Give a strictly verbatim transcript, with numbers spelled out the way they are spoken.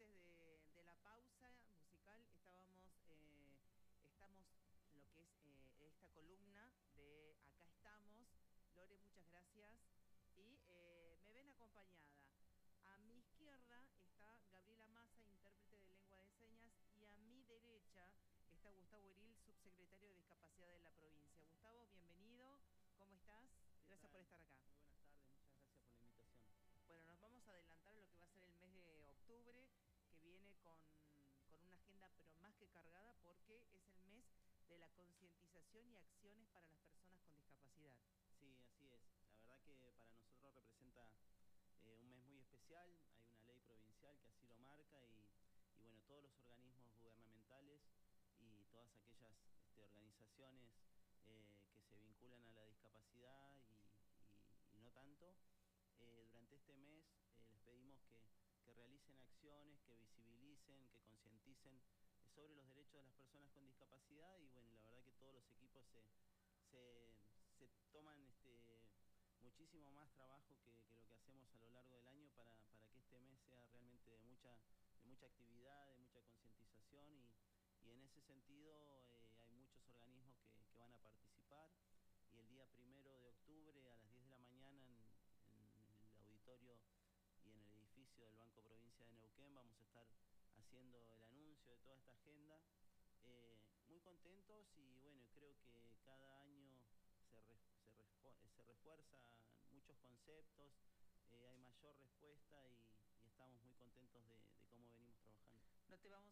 antes de, de la pausa musical estábamos, eh, estamos en lo que es eh, esta columna de Acá estamos. Lore, muchas gracias. Y eh, me ven acompañada. A mi izquierda está Gabriela Massa, intérprete de lengua de señas, y a mi derecha está Gustavo Eril, subsecretario de Discapacidad de la provincia. Gustavo, bienvenido. ¿Cómo estás? Gracias por estar acá. Muy buenas tardes, muchas gracias por la invitación. Bueno, nos vamos a adelantar a lo que va a ser el mes de octubre, que viene con, con una agenda pero más que cargada, porque es el mes de la concientización y acciones para las personas con discapacidad. Sí, así es. La verdad que para nosotros representa eh, un mes muy especial. Hay una ley provincial que así lo marca y, y bueno, todos los organismos gubernamentales y todas aquellas este, organizaciones eh, que se vinculan a la discapacidad y, y, y no tanto, eh, durante este mes eh, les pedimos que, que realicen acciones, que visibilicen, que concienticen sobre los derechos de las personas con discapacidad y bueno, la verdad que todos los equipos se, se, se toman este, muchísimo más trabajo que, que lo que hacemos a lo largo del año para, para que este mes sea realmente de mucha, de mucha actividad, de mucha concientización y, y en ese sentido eh, hay muchos organismos que, que van a participar y el día primero de octubre a las diez de la mañana en, en el auditorio y en el edificio del Banco Provincia de Neuquén vamos a estar haciendo el anuncio de toda esta agenda. Eh, muy contentos y bueno, creo que cada año se, re, se, refu se refuerzan muchos conceptos, eh, hay mayor respuesta y, y estamos muy contentos de, de cómo venimos trabajando. No te vamos